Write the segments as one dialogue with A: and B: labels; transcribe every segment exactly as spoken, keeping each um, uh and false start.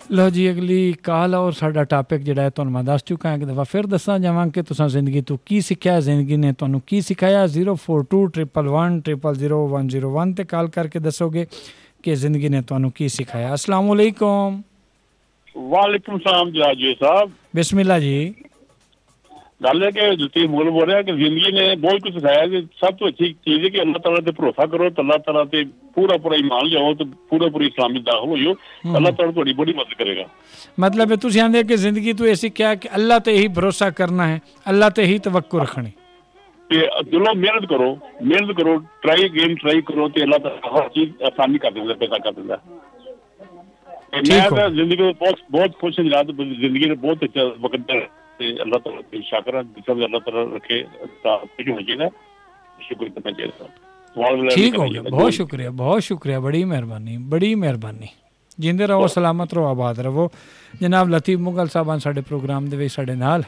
A: लो जी अगली कॉल और साडा टॉपिक जिहड़ा है तुहानूं मैं दस चुका एक दफ़ा फिर दस्सां जावां कि तुसां जिंदगी तो की सिक्ख्या, जिंदगी ने तुहानूं की सिखाया। Zero four to triple one triple zero one zero one ते कॉल करके दसोगे कि जिंदगी ने तुहानूं की सिखाया। अस्सलाम वालेकुम।
B: वालेकुम सलाम जी साहब,
A: बिस्मिल्लाह जी।
B: गल है कि ਤੁਸੀਂ ਮੁੱਲ ਬੋਲਿਆ ਕਿ ਜ਼ਿੰਦਗੀ ਨੇ ਬਹੁਤ ਕੁਝ ਸਿਖਾਇਆ ਕਿ ਸਭ ਤੋਂ ਅੱਛੀ ਚੀਜ਼ ਹੈ ਕਿ ਅੱਲਾਹ ਤਾਲਾ ਤੇ ਭਰੋਸਾ ਕਰੋ ਤੇ ਅੱਲਾਹ ਤਾਲਾ ਤੇ ਪੂਰਾ ਪੂਰਾ ਈਮਾਨ ਲਿਆਓ ਤੇ ਪੂਰਾ ਪੂਰੀ ਇਸਲਾਮੀ ਦਾਖਲ ਹੋਇਓ। ਅੱਲਾਹ ਤਾਲਾ ਤੁਹਾਡੀ ਬੜੀ ਮਦਦ ਕਰੇਗਾ।
A: मतलब है तुसीं आंदे कि जिंदगी तो ऐसी क्या कि अल्लाह ते ही भरोसा करना है, अल्लाह ते ही तवक्कुल रखनी
B: ਤੇ ਚਲੋ ਮਿਹਨਤ ਕਰੋ, ਮਿਹਨਤ ਕਰੋ, ਟਰਾਈ ਅਗੇਨ ਟਰਾਈ ਕਰੋ ਤੇ ਅੱਲਾਹ ਤਾਲਾ ਹਰ ਚੀਜ਼ ਆਸਾਨੀ ਕਰ ਦਿੰਦਾ, ਪੈਦਾ ਕਰ ਦਿੰਦਾ। ਮੈਂ ਤਾਂ ਜ਼ਿੰਦਗੀ ਵਿੱਚ ਬਹੁਤ ਬਹੁਤ ਖੁਸ਼ ਹਾਂ ਜਨਾਬ, ਜ਼ਿੰਦਗੀ ਨੇ ਬਹੁਤ ਅੱਛਾ ਵਕਤ ਹੈ ਤੇ ਅੱਲਾਹ ਤਾਲਾ ਦੀ ਸ਼ੁਕਰ ਹੈ ਜਿਸ ਤਰ੍ਹਾਂ ਅੱਲਾਹ ਤਾਲਾ ਰੱਖੇ ਤਾਂ ਕੁਝ ਹੋਣਾ ਚਾਹੀਦਾ। ਸ਼ੁਕਰ करना चाहिए।
A: ठीक हो गया, बहुत शुक्रिया, बहुत शुक्रिया, बड़ी मेहरबानी, बड़ी मेहरबानी। जिंदे रहो, सलामत रहो, आबाद रहो। जनाब लतीफ मुगल साहब साडे प्रोग्राम दे विच साडे नाल।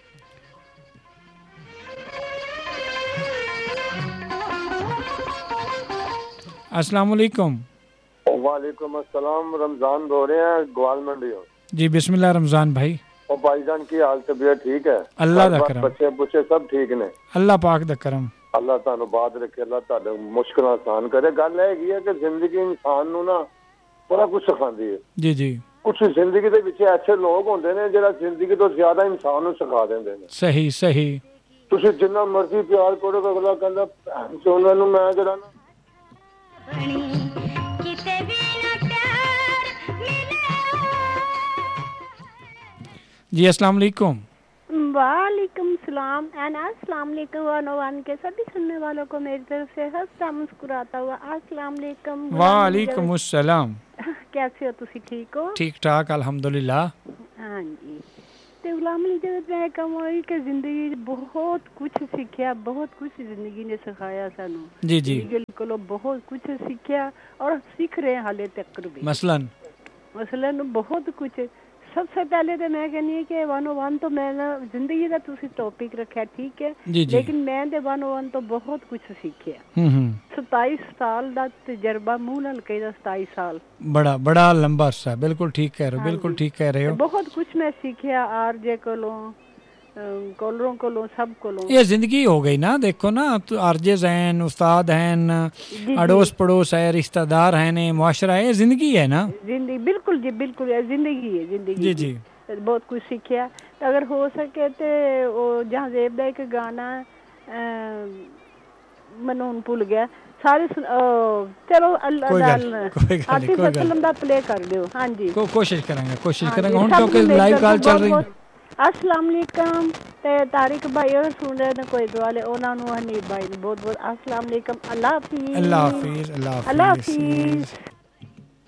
A: अस्सलाम वालेकुम।
C: वालेकुम अस्सलाम। रमजान बोल रहे हैं ग्वाल मंडी
A: जी। बिस्मिल्लाह रमजान भाई।
C: और भाईजान की हाल तबीयत ठीक है?
A: अल्लाह दा करम,
C: बच्चे बुच्चे सब ठीक ने?
A: अल्लाह पाक दा करम।
C: अल्लाह तुहानू बात रखे, अल्लाह तुहाडे मुश्किल आसान करे। गल हैगी है कि जिंदगी इंसान नू ना बड़ा कुछ सिखांदी है।
A: जी जी।
C: कुछ जिंदगी दे विच ऐसे लोग होंदे ने जेड़ा जिंदगी तो ज्यादा इंसान नू सिखा देंदे ने।
A: सही सही।
C: तुसीं जिन्ना मर्जी प्यार करो तो अगला कहंदा सोना नू मैं जेड़ा ना
A: जी। अस्सलाम वालेकुम।
D: वालेकुम सलाम एंड अस्सलाम वालेकुम वन वन के सभी सुनने वालों को मेरी तरफ से हंसता मुस्कुराता हुआ अस्सलाम वालेकुम।
A: वालेकुम अस्सलाम।
D: कैसे हो तुसी? ठीक हो?
A: ठीक ठाक अल्हम्दुलिल्लाह।
D: हाँ जी। ते गुलाम अली जब मैं कहूँ कि जिंदगी बहुत कुछ सीखा, बहुत कुछ जिंदगी ने सिखाया सानू।
A: जी जी।
D: को बहुत कुछ सीखा और सीख रहे हैं हाले तक भी।
A: मसलन
D: मसलन बहुत कुछ। सबसे पहले तो मैं कहनी है कि वन ओ वन तो मैं ना जिंदगी का तुसी टॉपिक रखा ठीक है
A: जी जी।
D: लेकिन मैं ते वन ओ वन तो बहुत कुछ सीखा। सताईस साल का तजर्बा मूह नाल कही सताईस साल
A: बड़ा बड़ा लंबा अरसा है। बिल्कुल ठीक कह रहे हो, बिल्कुल ठीक कह रहे हो।
D: बहुत कुछ मैं सीखा आरजे कोलों कॉलरों कोलों सब कोलों।
A: ये जिंदगी हो गई ना, देखो ना तो आरजेज हैं, उस्ताद हैं, अड़ोस पड़ोस है, रिश्तेदार हैं, मुआशरा है, ये जिंदगी है ना। जिंदगी
D: बिल्कुल जी, बिल्कुल जिंदगी है जिंदगी।
A: जी जी।
D: बहुत कुछ सीखा। अगर हो सके तो वो जहाँ जेब का एक गाना मैनू भूल गया सारे चलो अल्लाह आतिफ असलम दा प्ले कर दो। हाँ जी
A: कोशिश करेंगे, कोशिश करेंगे हुण क्योंकि लाइव कॉल चल रही है।
D: अस्सलाम वालेकुम। ते तारिक भाई और सुन रहे ने कोई दुआले उन्हां नु हनीफ भाई ने बहुत बहुत अस्सलाम वालेकुम। अल्लाह हाफिज़।
A: अल्लाह हाफिज़। अल्लाह
D: हाफिज़।